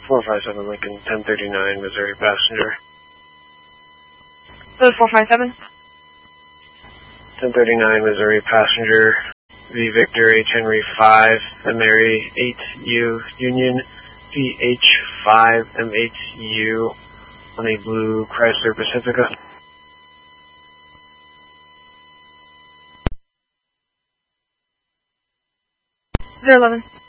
457 Lincoln, 1039 Missouri passenger. Code 457. 1039 Missouri passenger. V Victor H Henry 5 Mary 8U Union VH5 M8U on a blue Chrysler Pacifica. 011.